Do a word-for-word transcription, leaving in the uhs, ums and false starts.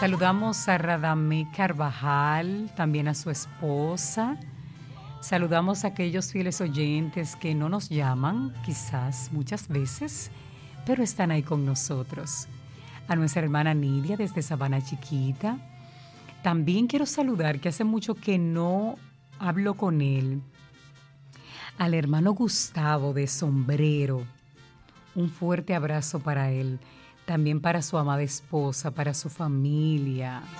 Saludamos a Radamé Carvajal, también a su esposa. Saludamos a aquellos fieles oyentes que no nos llaman, quizás muchas veces, pero están ahí con nosotros. A nuestra hermana Nidia desde Sabana Chiquita. También quiero saludar, que hace mucho que no hablo con él, al hermano Gustavo de Sombrero. Un fuerte abrazo para él, también para su amada esposa, para su familia.